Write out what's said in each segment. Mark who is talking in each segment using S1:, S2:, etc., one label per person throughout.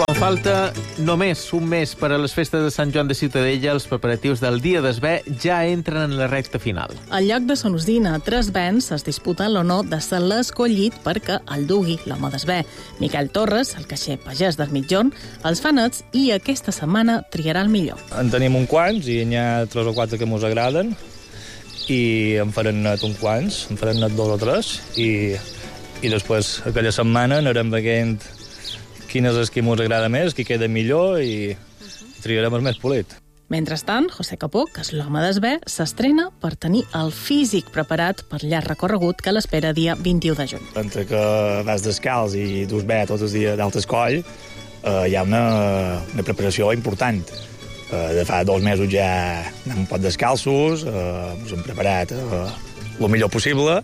S1: Quan falta només un mes per a les festes de Sant Joan de Ciutadella, els preparatius del Dia d'Esbé ja entren en la recta final.
S2: Al lloc de Son Usdina, tres vents es disputen l'honor de ser l'escollit perquè el dugui l'home d'Esbé. Miquel Torres, el caixer pagès del Mitjorn, els fa nets i aquesta setmana triarà el millor.
S3: En tenim uns quants i n'hi ha 3 o 4 que mos agraden i en farem net uns quants, en farem net 2 o 3 i després aquella setmana anirem veient quin és el que mos agrada més, qui queda millor i triarem el més polit.
S2: Mentrestant, José Capó, que és l'home d'Esbé, s'estrena per tenir el físic preparat per llarg recorregut que l'espera dia 21 de juny.
S4: Entre que vas descalç i dus bé tots els dies d'alt escoll, hi ha una preparació important. De fa 2 mesos ja anem un poc descalços, ens hem preparat el millor possible.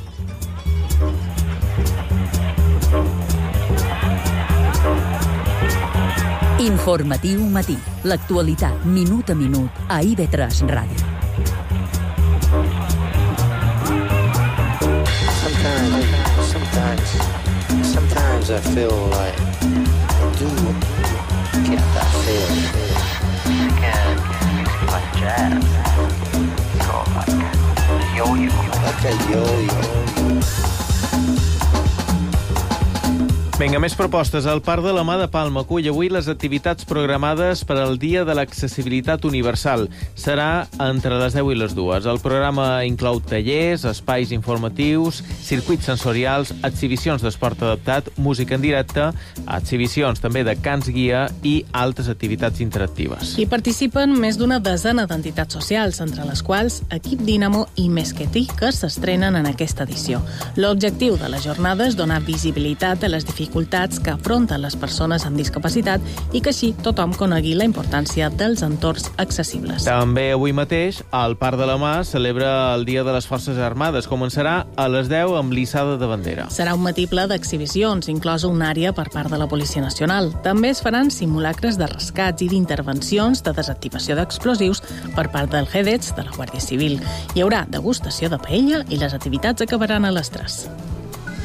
S5: Informatiu Matí. L'actualitat minut a minut a IB3 Ràdio.
S6: Sometimes I feel like I do get that feeling. Again, like jazz. So like yo-yo. Like a yo-yo.
S1: Vinga, més propostes. El Parc de la Mà de Palma acull avui les activitats programades per al Dia de l'Accessibilitat Universal. Serà entre les 10 i les 2. El programa inclou tallers, espais informatius, circuits sensorials, exhibicions d'esport adaptat, música en directe, exhibicions també de cants guia i altres activitats interactives.
S2: Hi participen més d'una desena d'entitats socials, entre les quals Equip Dínamo i Mesquetí, que s'estrenen en aquesta edició. L'objectiu de la jornada és donar visibilitat a les dificultats que afronten les persones amb discapacitat i que així tothom conegui la importància dels entorns accessibles.
S1: També avui mateix, al Parc de la Mà celebra el Dia de les Forces Armades. Començarà a les 10 amb l'hissada de bandera.
S2: Serà un matí ple d'exhibicions, inclosa una àrea per part de la Policia Nacional. També es faran simulacres de rescats i d'intervencions de desactivació d'explosius per part del GEDETS de la Guàrdia Civil. Hi haurà degustació de paella i les activitats acabaran a les 3.